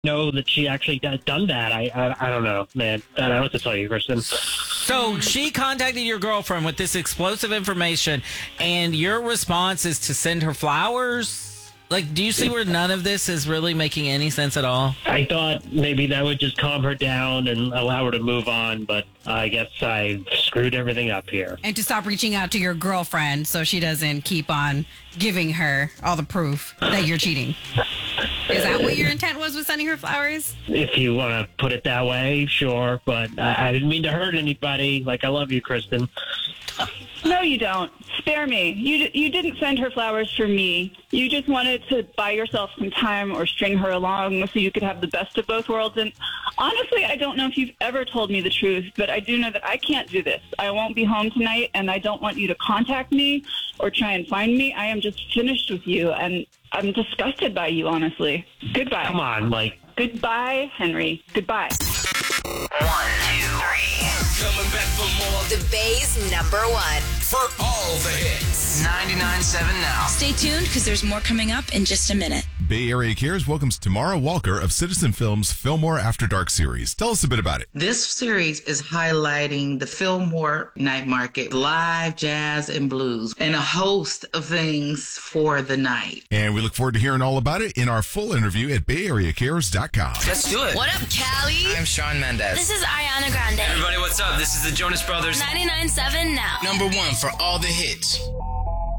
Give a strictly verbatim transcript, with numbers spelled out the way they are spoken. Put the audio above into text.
know that she actually d- done that. I, I I don't know, man. I don't know what to tell you, Kristen. So she contacted your girlfriend with this explosive information, and your response is to send her flowers? Like, do you see where none of this is really making any sense at all? I thought maybe that would just calm her down and allow her to move on, but I guess I screwed everything up here. And to stop reaching out to your girlfriend so she doesn't keep on giving her all the proof that you're cheating. Is that what your intent was with sending her flowers? If you want to put it that way, sure, but I, I didn't mean to hurt anybody. Like, I love you, Kristen. No, you don't. Spare me. You you didn't send her flowers for me. You just wanted to buy yourself some time or string her along so you could have the best of both worlds. And honestly, I don't know if you've ever told me the truth, but I do know that I can't do this. I won't be home tonight, and I don't want you to contact me or try and find me. I am just finished with you, and I'm disgusted by you, honestly. Goodbye. Come on, like... Goodbye, Henry. Goodbye. One, two, three. Coming back for more. The Bay's number one. For all the hits. ninety-nine point seven now. Stay tuned because there's more coming up in just a minute. Bay Area Cares welcomes Tamara Walker of Citizen Films' Fillmore After Dark series. Tell us a bit about it. This series is highlighting the Fillmore night market, live jazz and blues, and a host of things for the night. And we look forward to hearing all about it in our full interview at bay area cares dot com. Let's do it. What up, Callie? I'm Shawn Mendes. This is Ariana Grande. Everybody, what's up? This is the Jonas Brothers. ninety-nine point seven now. Number one for all the hits.